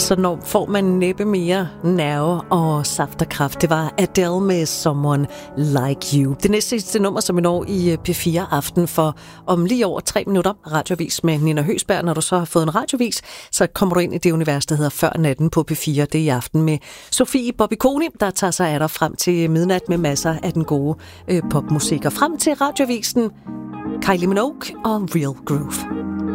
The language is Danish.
Så får man næppe mere nerve og saft og kraft. Det var Adele med Someone Like You. Det næste sidste nummer, som vi når i P4 Aften, for om lige over 3 minutter, radiovis med Nina Høsberg. Når du så har fået en radiovis, så kommer du ind i det univers, der hedder Før Natten på P4. Det er i aften med Sofie Bobbiconi, der tager sig af dig frem til midnat med masser af den gode popmusik. Og frem til radiovisen, Kylie Minogue og Real Groove.